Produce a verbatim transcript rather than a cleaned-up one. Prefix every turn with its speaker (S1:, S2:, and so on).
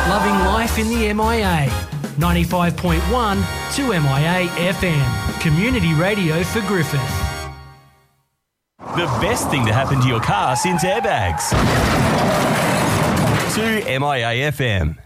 S1: Loving life in the M I A. ninety-five point one to M I A F M. Community radio for Griffith.
S2: The best thing to happen to your car since airbags. To M I A F M.